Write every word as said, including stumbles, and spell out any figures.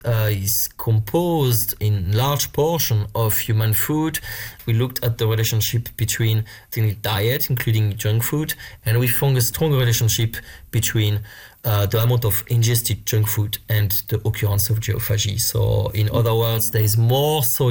uh, is composed in large portion of human food. We looked at the relationship between the diet, including junk food, and we found a strong relationship between uh, the amount of ingested junk food and the occurrence of geophagy. So, in other words, there is more soy